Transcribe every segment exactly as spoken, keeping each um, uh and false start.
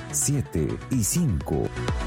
siete y cinco.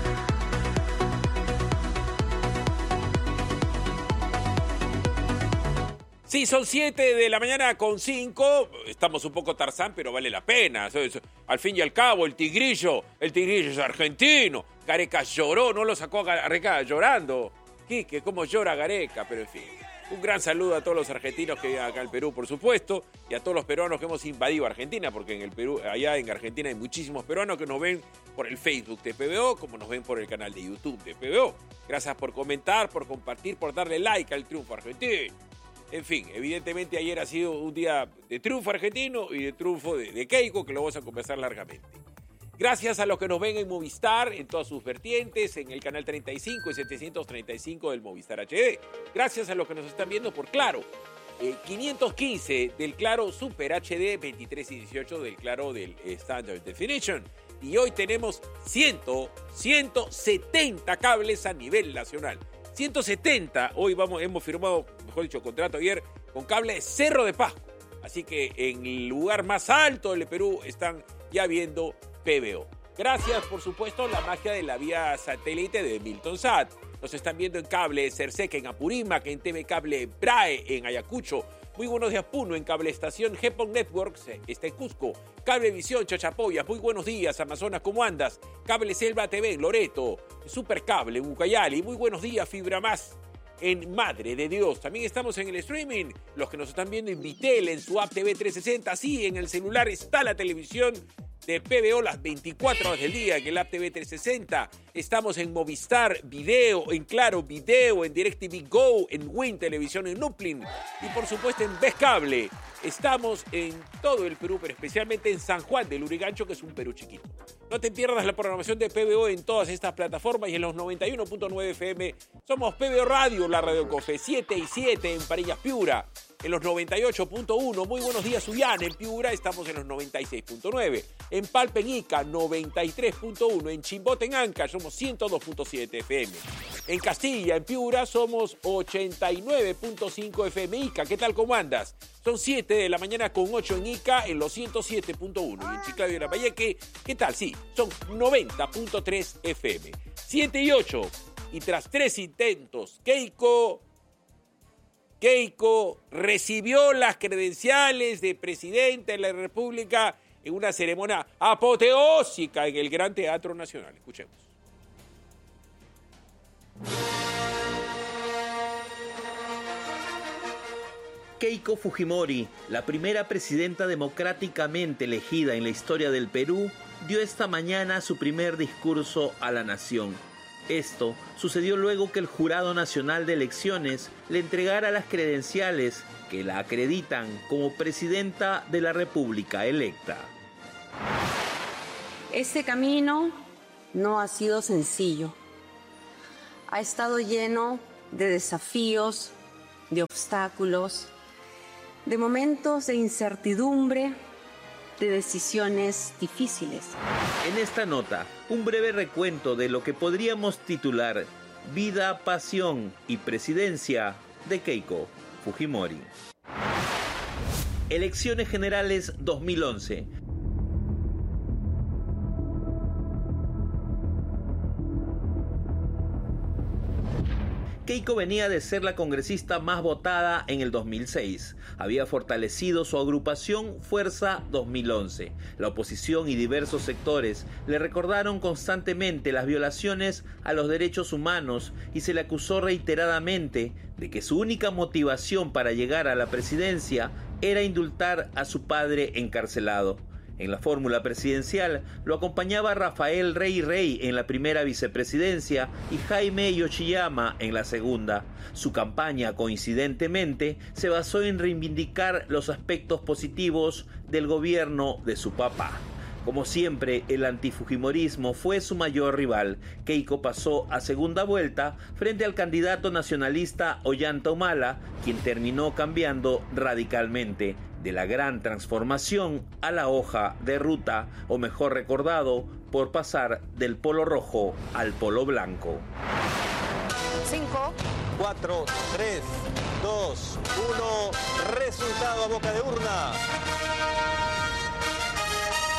Sí, son siete de la mañana con cinco. Estamos un poco Tarzán, pero vale la pena. Al fin y al cabo, el Tigrillo, el Tigrillo es argentino. Gareca lloró, no lo sacó a Gareca llorando. Quique, cómo llora Gareca, pero en fin. Un gran saludo a todos los argentinos que viven acá en Perú, por supuesto, y a todos los peruanos que hemos invadido Argentina, porque en el Perú, allá en Argentina hay muchísimos peruanos que nos ven por el Facebook de P B O, como nos ven por el canal de YouTube de P B O. Gracias por comentar, por compartir, por darle like al triunfo argentino. En fin, evidentemente ayer ha sido un día de triunfo argentino y de triunfo de, de Keiko, que lo vamos a conversar largamente. Gracias a los que nos ven en Movistar, en todas sus vertientes, en el canal treinta y cinco y setecientos treinta y cinco del Movistar H D. Gracias a los que nos están viendo por Claro. Eh, quinientos quince del Claro Super H D, veintitrés y dieciocho del Claro del Standard Definition. Y hoy tenemos cien, ciento setenta cables a nivel nacional. ciento setenta, hoy vamos, hemos firmado, mejor dicho, contrato ayer con cable Cerro de Pasco. Así que en el lugar más alto del Perú están ya viendo P B O. Gracias, por supuesto, a la magia de la vía satélite de Milton Sat. Nos están viendo en cable Cerseca en Apurímac, en T V Cable Brae en Ayacucho. Muy buenos días, Puno, en Cable Estación Gepon Networks, está en Cusco. Cablevisión Chachapoyas, muy buenos días, Amazonas, ¿cómo andas? Cable Selva T V en Loreto, Supercable en Ucayali, muy buenos días, Fibra Más en Madre de Dios. También estamos en el streaming, los que nos están viendo en Vitel, en su app T V trescientos sesenta, sí, en el celular está la televisión de P B O las veinticuatro horas del día, en el app T V trescientos sesenta. Estamos en Movistar Video, en Claro Video, en DirecTV Go, en Win Televisión, en Uplin y por supuesto en Ves Cable. Estamos en todo el Perú, pero especialmente en San Juan del Lurigancho, que es un Perú chiquito. No te pierdas la programación de P B O en todas estas plataformas y en los noventa y uno punto nueve F M. Somos P B O Radio, la Radio Cofe, siete y siete en Parillas Piura. En los noventa y ocho punto uno, muy buenos días, Sullana, en Piura estamos en los noventa y seis punto nueve. En Palpa, en Ica, noventa y tres punto uno. En Chimbote, en Anca, somos ciento dos punto siete F M. En Castilla, en Piura, somos ochenta y nueve punto cinco F M. Ica, ¿qué tal, cómo andas? Son siete de la mañana con ocho en Ica, en los ciento siete punto uno. Y en Chiclayo y Lambayeque, ¿qué tal? Sí, son noventa punto tres F M. siete y ocho. Y tras tres intentos, Keiko... Keiko recibió las credenciales de presidente de la República en una ceremonia apoteósica en el Gran Teatro Nacional. Escuchemos. Keiko Fujimori, la primera presidenta democráticamente elegida en la historia del Perú, dio esta mañana su primer discurso a la nación. Esto sucedió luego que el Jurado Nacional de Elecciones le entregara las credenciales que la acreditan como presidenta de la República electa. Este camino no ha sido sencillo. Ha estado lleno de desafíos, de obstáculos, de momentos de incertidumbre, de decisiones difíciles. En esta nota, un breve recuento de lo que podríamos titular Vida, Pasión y Presidencia de Keiko Fujimori. Elecciones Generales dos mil once. Keiko venía de ser la congresista más votada en el dos mil seis. Había fortalecido su agrupación Fuerza dos mil once. La oposición y diversos sectores le recordaron constantemente las violaciones a los derechos humanos y se le acusó reiteradamente de que su única motivación para llegar a la presidencia era indultar a su padre encarcelado. En la fórmula presidencial lo acompañaba Rafael Rey Rey en la primera vicepresidencia y Jaime Yoshiyama en la segunda. Su campaña, coincidentemente, se basó en reivindicar los aspectos positivos del gobierno de su papá. Como siempre, el antifujimorismo fue su mayor rival. Keiko pasó a segunda vuelta frente al candidato nacionalista Ollanta Humala, quien terminó cambiando radicalmente de la gran transformación a la hoja de ruta, o mejor recordado, por pasar del polo rojo al polo blanco. cinco, cuatro, tres, dos, uno, resultado a boca de urna.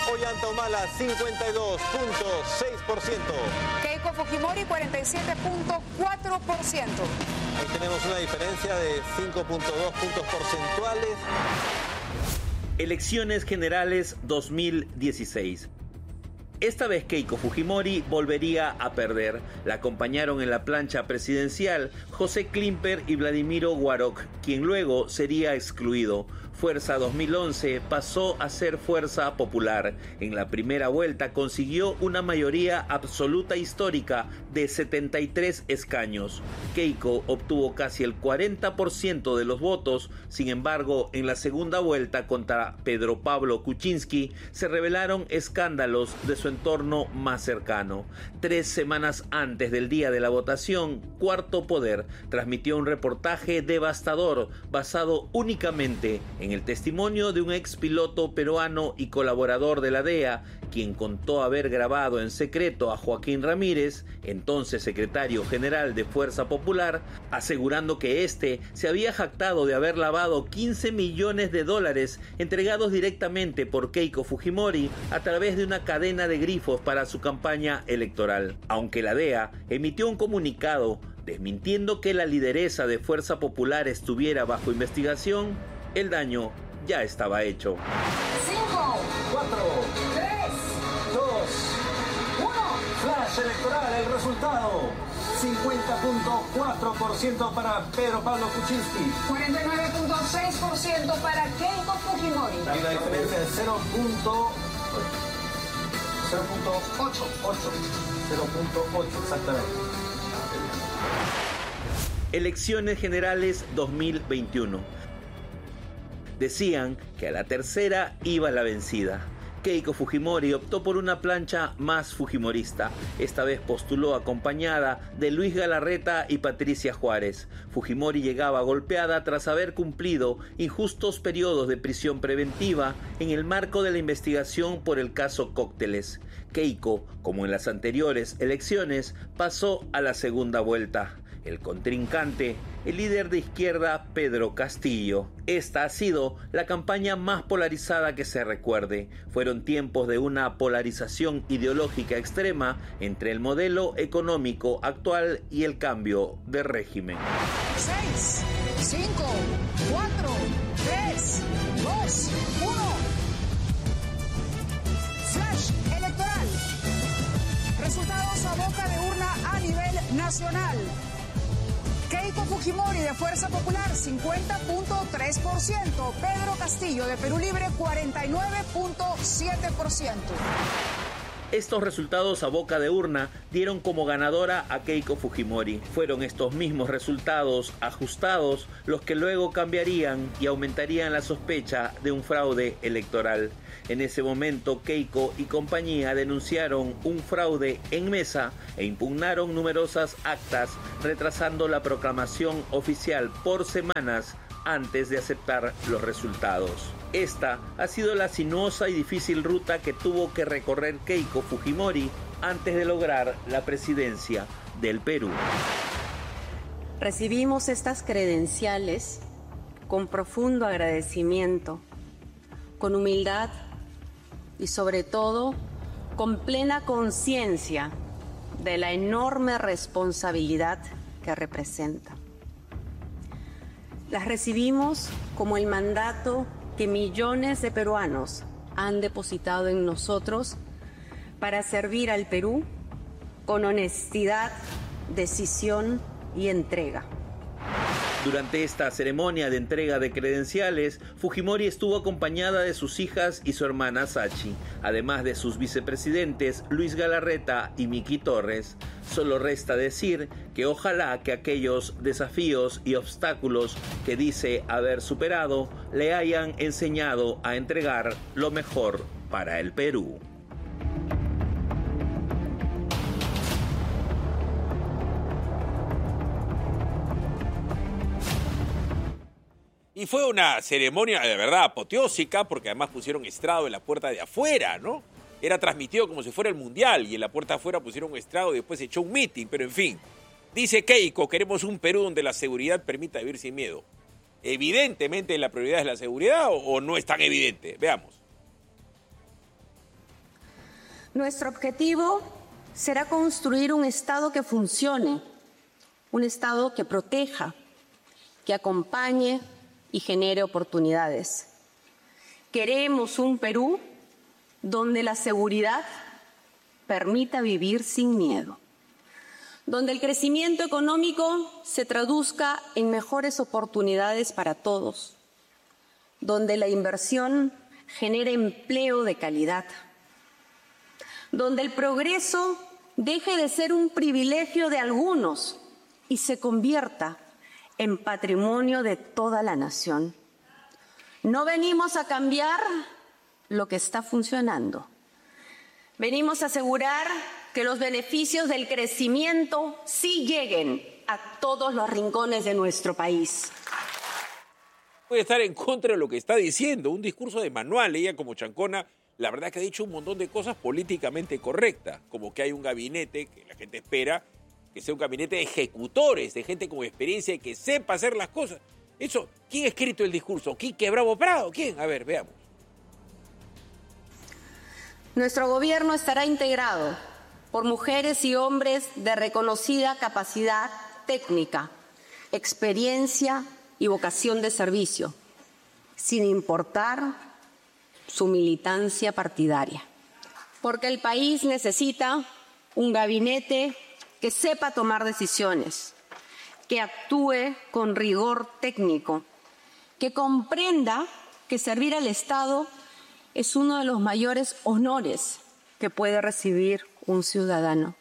Ollanta Humala, cincuenta y dos punto seis por ciento. Keiko Fujimori, cuarenta y siete punto cuatro por ciento. Ahí tenemos una diferencia de cinco punto dos puntos porcentuales. Elecciones Generales dos mil dieciséis. Esta vez Keiko Fujimori volvería a perder. La acompañaron en la plancha presidencial José Klimper y Vladimiro Guaroc, quien luego sería excluido. Fuerza dos mil once pasó a ser Fuerza Popular. En la primera vuelta consiguió una mayoría absoluta histórica de setenta y tres escaños. Keiko obtuvo casi el cuarenta por ciento de los votos. Sin embargo, en la segunda vuelta contra Pedro Pablo Kuczynski se revelaron escándalos de su entorno más cercano. Tres semanas antes del día de la votación, Cuarto Poder transmitió un reportaje devastador basado únicamente en el testimonio de un ex piloto peruano y colaborador de la D E A, quien contó haber grabado en secreto a Joaquín Ramírez, entonces secretario general de Fuerza Popular, asegurando que éste se había jactado de haber lavado quince millones de dólares entregados directamente por Keiko Fujimori a través de una cadena de grifos para su campaña electoral. Aunque la D E A emitió un comunicado desmintiendo que la lideresa de Fuerza Popular estuviera bajo investigación, el daño ya estaba hecho. cinco, cuatro, tres, dos, uno. Flash electoral, el resultado. cincuenta punto cuatro por ciento para Pedro Pablo Kuczynski. cuarenta y nueve punto seis por ciento para Keiko Fujimori. Hay una diferencia de cero punto ocho. cero punto ocho, exactamente. Elecciones Generales dos mil veintiuno. Decían que a la tercera iba la vencida. Keiko Fujimori optó por una plancha más fujimorista. Esta vez postuló acompañada de Luis Galarreta y Patricia Juárez. Fujimori llegaba golpeada tras haber cumplido injustos periodos de prisión preventiva en el marco de la investigación por el caso Cócteles. Keiko, como en las anteriores elecciones, pasó a la segunda vuelta. El contrincante, el líder de izquierda Pedro Castillo. Esta ha sido la campaña más polarizada que se recuerde. Fueron tiempos de una polarización ideológica extrema entre el modelo económico actual y el cambio de régimen. seis, cinco, cuatro, tres, dos, uno. Flash electoral. Resultados a boca de urna a nivel nacional. Keiko Fujimori de Fuerza Popular, cincuenta punto tres por ciento. Pedro Castillo de Perú Libre, cuarenta y nueve punto siete por ciento. Estos resultados a boca de urna dieron como ganadora a Keiko Fujimori. Fueron estos mismos resultados ajustados los que luego cambiarían y aumentarían la sospecha de un fraude electoral. En ese momento, Keiko y compañía denunciaron un fraude en mesa e impugnaron numerosas actas, retrasando la proclamación oficial por semanas antes de aceptar los resultados. Esta ha sido la sinuosa y difícil ruta que tuvo que recorrer Keiko Fujimori antes de lograr la presidencia del Perú. Recibimos estas credenciales con profundo agradecimiento, con humildad y sobre todo con plena conciencia de la enorme responsabilidad que representa. Las recibimos como el mandato que millones de peruanos han depositado en nosotros para servir al Perú con honestidad, decisión y entrega. Durante esta ceremonia de entrega de credenciales, Fujimori estuvo acompañada de sus hijas y su hermana Sachi, además de sus vicepresidentes Luis Galarreta y Miki Torres. Solo resta decir que ojalá que aquellos desafíos y obstáculos que dice haber superado le hayan enseñado a entregar lo mejor para el Perú. Y fue una ceremonia de verdad apoteósica, porque además pusieron estrado en la puerta de afuera, ¿no? Era transmitido como si fuera el Mundial, y en la puerta de afuera pusieron un estrado y después se echó un meeting, pero en fin. Dice Keiko, queremos un Perú donde la seguridad permita vivir sin miedo. Evidentemente la prioridad es la seguridad, o, o no es tan evidente. Veamos. Nuestro objetivo será construir un Estado que funcione, un Estado que proteja, que acompañe y genere oportunidades. Queremos un Perú donde la seguridad permita vivir sin miedo, donde el crecimiento económico se traduzca en mejores oportunidades para todos, donde la inversión genere empleo de calidad, donde el progreso deje de ser un privilegio de algunos y se convierta en patrimonio de toda la nación. No venimos a cambiar lo que está funcionando. Venimos a asegurar que los beneficios del crecimiento sí lleguen a todos los rincones de nuestro país. Puede estar en contra de lo que está diciendo, un discurso de manual. Ella, como chancona, la verdad que ha dicho un montón de cosas políticamente correctas, como que hay un gabinete que la gente espera que sea un gabinete de ejecutores, de gente con experiencia y que sepa hacer las cosas. Eso, ¿quién ha escrito el discurso? ¿Quique Bravo Prado? ¿Quién? A ver, veamos. Nuestro gobierno estará integrado por mujeres y hombres de reconocida capacidad técnica, experiencia y vocación de servicio, sin importar su militancia partidaria. Porque el país necesita un gabinete que sepa tomar decisiones, que actúe con rigor técnico, que comprenda que servir al Estado es uno de los mayores honores que puede recibir un ciudadano.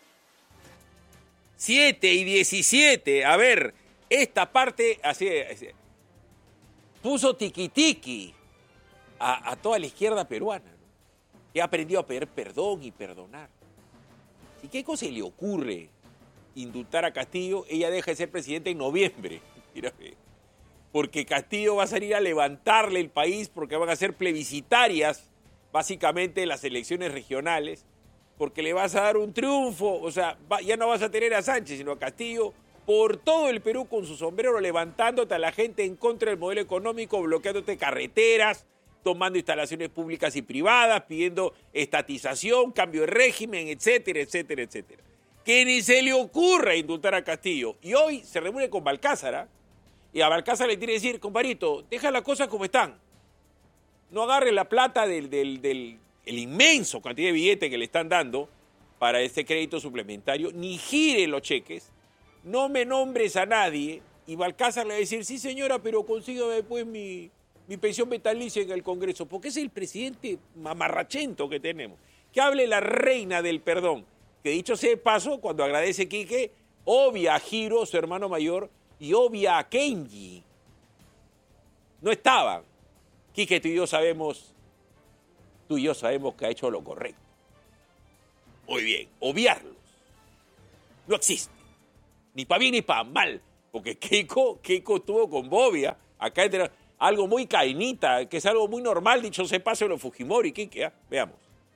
siete y diecisiete. A ver, esta parte así, así puso tiquitiqui a, a toda la izquierda peruana, ¿no? Que ha aprendido a pedir perdón y perdonar. ¿Y qué cosa le ocurre indultar a Castillo? Ella deja de ser presidente en noviembre. Mira, porque Castillo va a salir a levantarle el país porque van a ser plebiscitarias, básicamente las elecciones regionales, porque le vas a dar un triunfo, o sea, va, ya no vas a tener a Sánchez, sino a Castillo, por todo el Perú con su sombrero, levantándote a la gente en contra del modelo económico, bloqueándote carreteras, tomando instalaciones públicas y privadas, pidiendo estatización, cambio de régimen, etcétera, etcétera, etcétera. Que ni se le ocurra indultar a Castillo. Y hoy se reúne con Balcázar, ¿eh? Y a Balcázar le tiene que decir, compadrito, deja las cosas como están. No agarre la plata del, del, del el inmenso cantidad de billetes que le están dando para este crédito suplementario, ni gire los cheques, no me nombres a nadie. Y Balcázar le va a decir, sí señora, pero consígame después mi, mi pensión vitalicia en el Congreso, porque es el presidente mamarrachento que tenemos. Que hable la reina del perdón, que dicho sea de paso, cuando agradece Quique, obvia a Giro, su hermano mayor, y obvia a Kenji. No estaban. Quique, tú y yo sabemos, tú y yo sabemos que ha hecho lo correcto. Muy bien, obviarlos. No existe. Ni para bien ni para mal. Porque Keiko, Keiko estuvo con Bobia. Acá entra algo muy cainita, que es algo muy normal, dicho sea de paso, de los Fujimori, Quique, ¿eh? Veamos.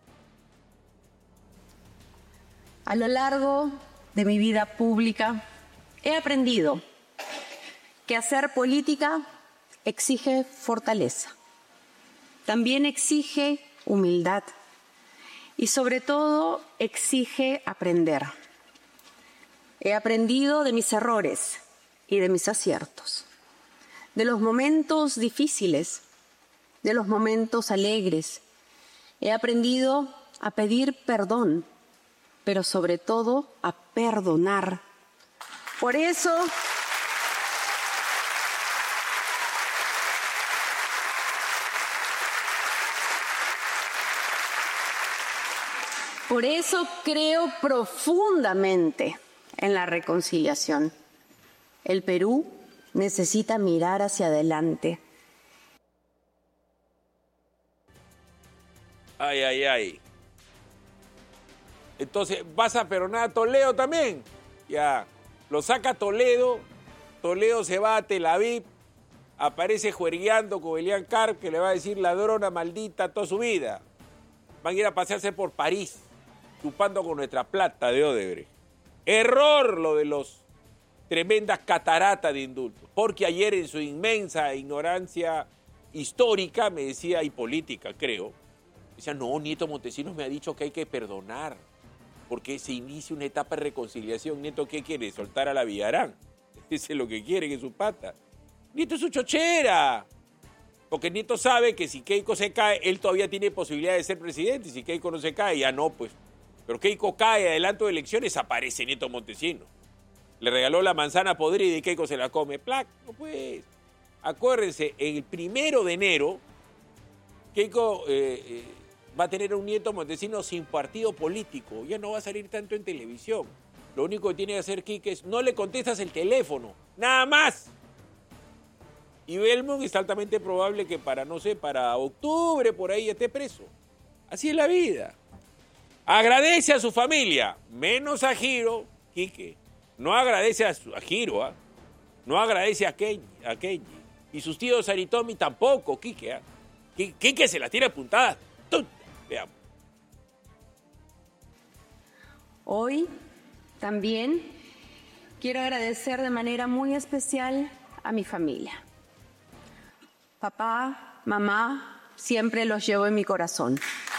A lo largo de mi vida pública he aprendido que hacer política exige fortaleza, también exige humildad y sobre todo exige aprender. He aprendido de mis errores y de mis aciertos, de los momentos difíciles, de los momentos alegres. He aprendido a pedir perdón, pero sobre todo a perdonar. Por eso, por eso creo profundamente en la reconciliación. El Perú necesita mirar hacia adelante. Ay, ay, ay. Entonces, ¿vas a perdonar a Toledo también? Ya, lo saca Toledo, Toledo se va a Tel Aviv, aparece juergueando con Elian Carp, que le va a decir ladrona maldita toda su vida. Van a ir a pasearse por París, chupando con nuestra plata de Odebrecht. Error lo de los tremendas cataratas de indultos, porque ayer en su inmensa ignorancia histórica, me decía, y política creo, Decía, no, Nieto Montesinos me ha dicho que hay que perdonar, porque se inicia una etapa de reconciliación. Nieto, ¿qué quiere? Soltar a la Villarán. Ese es lo que quiere, que es su pata. Nieto es su chochera. Porque Nieto sabe que si Keiko se cae, él todavía tiene posibilidad de ser presidente. Y si Keiko no se cae, ya no, pues. Pero Keiko cae, adelanto de elecciones, aparece Nieto Montesinos. Le regaló la manzana podrida y Keiko se la come. ¡Plac! No, pues. Acuérdense, el primero de enero, Keiko eh, eh, va a tener un Nieto Montesinos sin partido político. Ya no va a salir tanto en televisión. Lo único que tiene que hacer Quique es no le contestas el teléfono. ¡Nada más! Y Belmont es altamente probable que para, no sé, para octubre por ahí esté preso. Así es la vida. Agradece a su familia, menos a Giro, Quique. No agradece a, su, a Giro, ¿eh? No agradece a Kenji, a Kenji. Y sus tíos Aritomi tampoco, Quique. ¿eh? Quique se la tira apuntada. Veamos. Hoy también quiero agradecer de manera muy especial a mi familia. Papá, mamá, siempre los llevo en mi corazón.